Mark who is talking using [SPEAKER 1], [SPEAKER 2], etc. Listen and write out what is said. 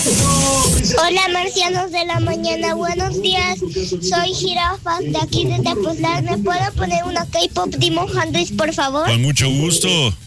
[SPEAKER 1] Hola, marcianos de la mañana, buenos días. Soy Jirafa, de aquí de Tepoztlán. ¿Me puedo poner una K-pop Demon Handles, por favor?
[SPEAKER 2] Con mucho gusto.